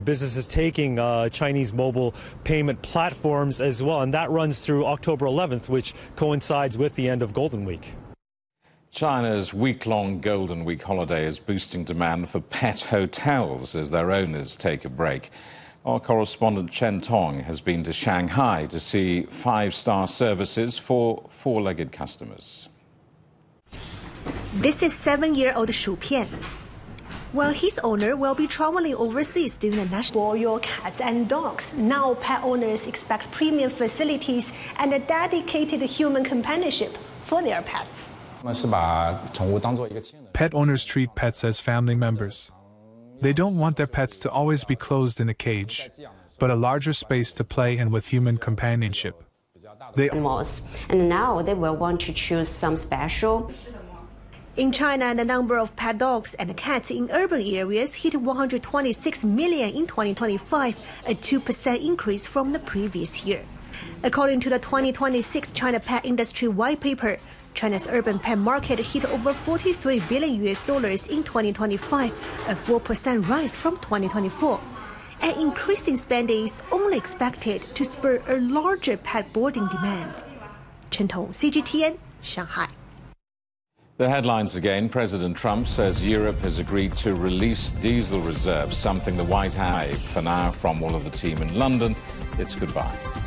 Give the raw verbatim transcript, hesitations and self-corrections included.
Businesses taking uh, Chinese mobile payment platforms as well, and that runs through October eleventh, which coincides with the end of Golden Week. China's week-long Golden Week holiday is boosting demand for pet hotels as their owners take a break. Our correspondent Chen Tong has been to Shanghai to see five-star services for four-legged customers. This is seven-year-old Shu Pian. While his owner will be traveling overseas during the national. For your cats and dogs, now pet owners expect premium facilities and a dedicated human companionship for their pets. Pet owners treat pets as family members. They don't want their pets to always be closed in a cage, but a larger space to play and with human companionship. They and now they will want to choose some special. In China, the number of pet dogs and cats in urban areas hit one hundred twenty-six million in twenty twenty-five, a two percent increase from the previous year. According to the twenty twenty-six China Pet Industry White Paper, China's urban pet market hit over forty-three billion U S dollars in twenty twenty-five, a four percent rise from twenty twenty-four. And increasing spending is only expected to spur a larger pet boarding demand. Chen Tong, C G T N, Shanghai. The headlines again. President Trump says Europe has agreed to release diesel reserves, something the White House. For now, from all of the team in London, it's goodbye.